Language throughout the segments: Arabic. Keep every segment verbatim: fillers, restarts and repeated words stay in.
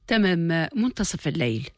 تمام منتصف الليل.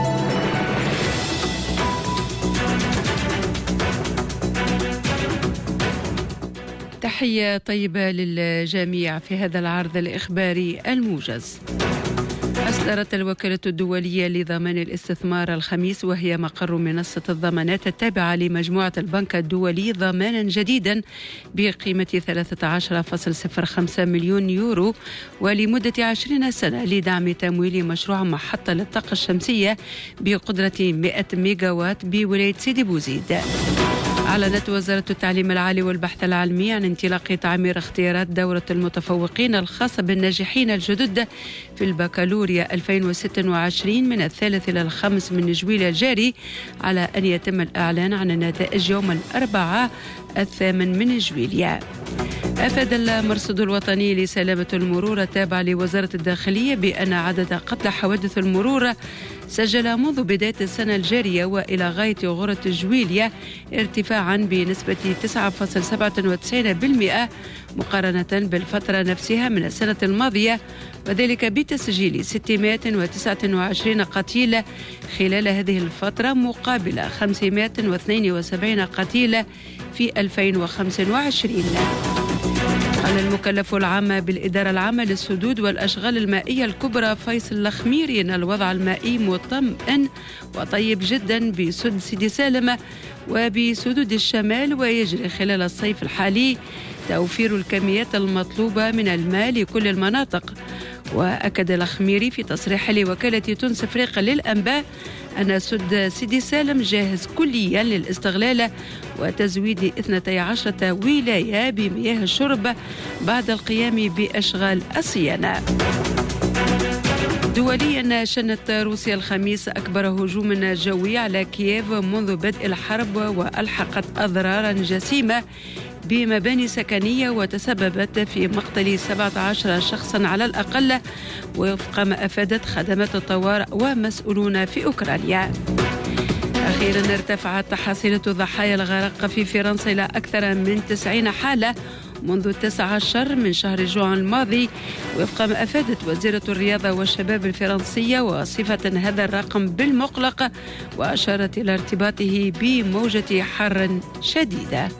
تحية طيبة للجميع في هذا العرض الإخباري الموجز. أصدرت الوكالة الدولية لضمان الاستثمار الخميس وهي مقر منصة الضمانات التابعة لمجموعة البنك الدولي ضمانا جديدا بقيمة ثلاثة عشر فاصلة صفر خمسة مليون يورو ولمدة عشرين سنة لدعم تمويل مشروع محطة للطاقة الشمسية بقدرة مئة ميجاوات بولاية سيدي بوزيد. أعلنت وزارة التعليم العالي والبحث العلمي عن انطلاق تعمير اختيارات دورة المتفوقين الخاصة بالناجحين الجدد في البكالوريا ألفين وستة وعشرين من الثالث إلى الخامس من جويلية الجاري، على أن يتم الإعلان عن النتائج يوم الأربعاء الثامن من جويلية. أفاد المرصد الوطني لسلامة المرور التابع لوزارة الداخلية بأن عدد قتلى حوادث المرور سجل منذ بداية السنة الجارية وإلى غاية غورة جويلية ارتفاعا بنسبة تسعة فاصلة سبعة وتسعين بالمئة مقارنة بالفترة نفسها من السنة الماضية، وذلك بتسجيل ستمائة وتسعة وعشرين قتيل خلال هذه الفترة مقابل خمسمائة واثنين وسبعين قتيل في ألفين وخمسة وعشرين. قال المكلف العام بالإدارة العامة للسدود والأشغال المائية الكبرى فيصل الخميري أن الوضع المائي مطمئن وطيب جدا بسد سيدي سالم وبسدود الشمال، ويجري خلال الصيف الحالي توفير الكميات المطلوبة من الماء لكل المناطق. وأكد الخميري في تصريح لوكالة تونس أفريقيا للأنباء أن سد سيدي سالم جاهز كليا للاستغلال وتزويد اثنتي عشرة ولاية بمياه الشرب بعد القيام بأشغال الصيانة. دوليا، شنت روسيا الخميس أكبر هجوم جوي على كييف منذ بدء الحرب وألحقت أضرارا جسيمة بمباني سكنية وتسببت في مقتل سبعة عشر شخصا على الأقل وفق ما أفادت خدمات الطوارئ ومسؤولون في أوكرانيا. أخيرا، ارتفعت حصيلة ضحايا الغرق في فرنسا إلى أكثر من تسعين حالة منذ التاسع عشر من شهر جوان الماضي وفق ما أفادت وزيرة الرياضة والشباب الفرنسية، وصفة هذا الرقم بالمقلق وأشارت إلى ارتباطه بموجة حر شديدة.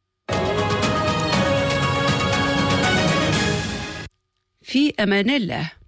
في أمان الله.